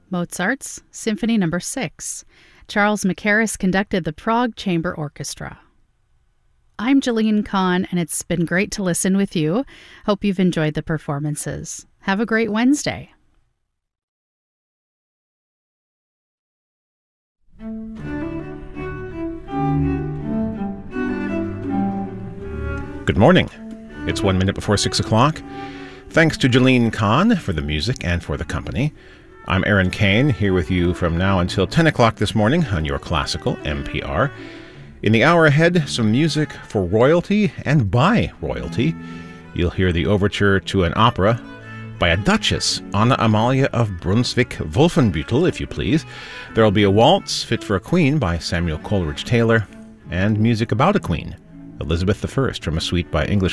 Mozart's Symphony No. 6. Charles Mackerras conducted the Prague Chamber Orchestra. I'm Jeline Kahn, and it's been great to listen with you. Hope you've enjoyed the performances. Have a great Wednesday. Good morning. It's 1 minute before 6 o'clock. Thanks to Jeline Kahn for the music and for the company. I'm Aaron Kane, here with you from now until 10 o'clock this morning on your classical NPR. In the hour ahead, some music for royalty and by royalty. You'll hear the overture to an opera by a Duchess, Anna Amalia of Brunswick-Wolfenbüttel, if you please. There'll be a waltz fit for a queen by Samuel Coleridge Taylor, and music about a queen, Elizabeth I, from a suite by English